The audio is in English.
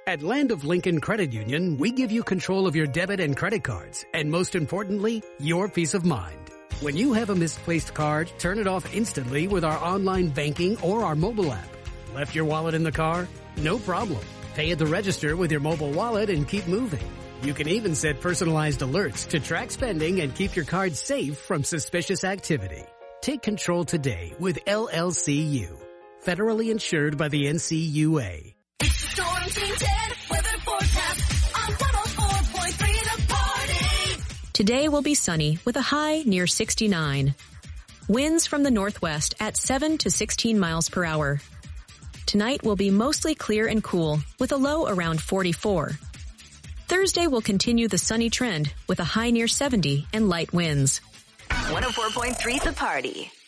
At Land of Lincoln Credit Union, we give you control of your debit and credit cards, and most importantly, your peace of mind. When you have a misplaced card, turn it off instantly with our online banking or our mobile app. Left your wallet in the car? No problem. Pay at the register with your mobile wallet and keep moving. You can even set personalized alerts to track spending and keep your card safe from suspicious activity. Take control today with LLCU. Federally insured by the NCUA. It's the Storm Team 10 weather forecast on 104.3 The Party. Today will be sunny with a high near 69. Winds from the northwest at 7 to 16 miles per hour. Tonight will be mostly clear and cool with a low around 44. Thursday will continue the sunny trend with a high near 70 and light winds. 104.3 The Party.